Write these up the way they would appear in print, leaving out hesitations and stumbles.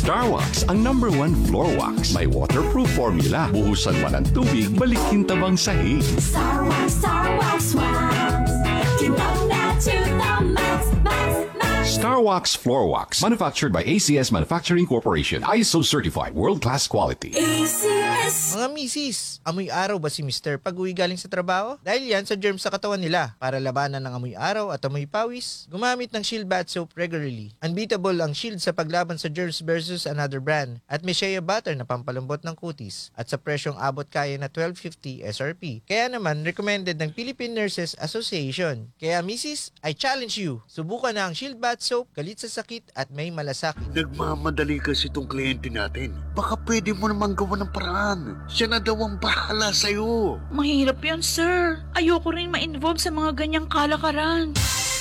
Starwax, ang #1 floor wax. May waterproof formula. Buhusan man ang tubig, balikin tabang sahig. Starwax, Starwax, wax. Tinaw na to the max, max, max. Starwax Floor Wax. Manufactured by ACS Manufacturing Corporation. ISO certified. World-class quality. ACS. Mga misis, amoy araw ba si Mr. pag uwi galing sa trabaho? Dahil yan sa germs sa katawan nila. Para labanan ng amoy araw at amoy pawis, gumamit ng Shield Bath Soap regularly. Unbeatable ang Shield sa paglaban sa germs versus another brand. At may shea butter na pampalambot ng kutis. At sa presyong abot kaya na 12.50 SRP. Kaya naman, recommended ng Philippine Nurses Association. Kaya misis, I challenge you. Subukan na ang Shield Bath Soap, galit sa sakit at may malasakit. Nagmamadali kasi itong kliyente natin. Baka pwede mo naman gawa ng paraan. Siya na daw ang bahala sa'yo. Mahirap yan, sir. Ayoko rin ma-involve sa mga ganyang kalakaran.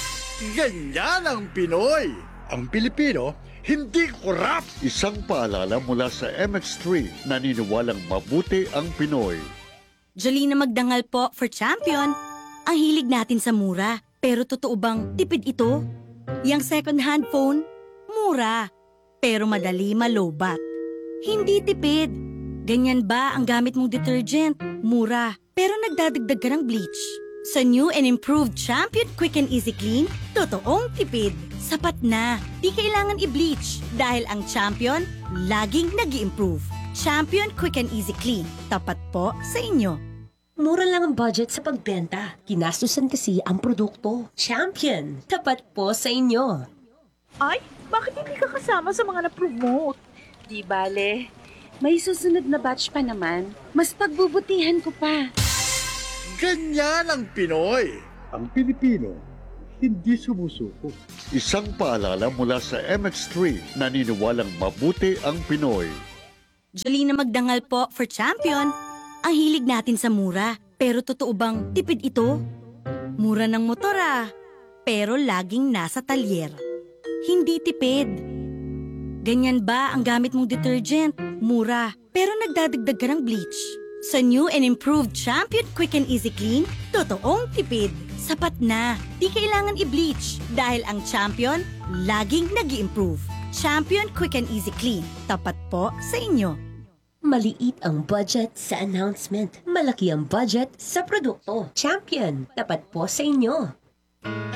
Ganyan ang Pinoy. Ang Pilipino, hindi korap. Isang paalala mula sa MX3, naniniwalang mabuti ang Pinoy. Jolina Magdangal po for champion. Ang hilig natin sa mura. Pero totoo bang tipid ito? Yang second-hand phone, mura. Pero madali malobat. Hindi tipid. Ganyan ba ang gamit mong detergent? Mura. Pero nagdadagdag ka ng bleach. Sa new and improved Champion Quick and Easy Clean, totoong tipid. Sapat na. Di kailangan i-bleach. Dahil ang Champion, laging nag-i-improve. Champion Quick and Easy Clean. Tapat po sa inyo. Mura lang ang budget sa pagbenta. Kinastusan kasi ang produkto. Champion, tapat po sa inyo. Ay, bakit hindi ka kasama sa mga na-promote? Di bale, may susunod na batch pa naman. Mas pagbubutihan ko pa. Ganyan ang Pinoy. Ang Pilipino, hindi sumusuko. Isang paalala mula sa MX3, naniniwalang mabuti ang Pinoy. Jolina Magdangal po for champion. Ang hilig natin sa mura. Pero totoo bang tipid ito? Mura ng motor pero laging nasa talyer. Hindi tipid. Ganyan ba ang gamit mong detergent? Mura. Pero nagdadagdag ka ng bleach. Sa new and improved Champion Quick and Easy Clean, totoong tipid. Sapat na. Di kailangan i-bleach. Dahil ang Champion, laging nag-i-improve. Champion Quick and Easy Clean. Tapat po sa inyo. Maliit ang budget sa announcement. Malaki ang budget sa produkto. Champion, tapat po sa inyo.